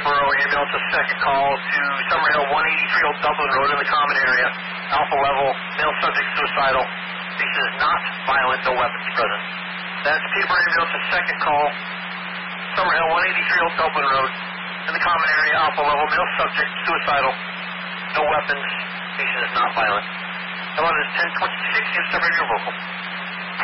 Borough ambulance, a second call to Summerhill 183 Old Dublin Road in the common area. Alpha level, male subject suicidal. Patient is not violent, no weapons present. That's Peterborough ambulance, a second call. Summerhill 183 Old Dublin Road in the common area. Alpha level, male subject suicidal. No weapons. Patient is not violent. Hello, this is 1026. You have your vocal.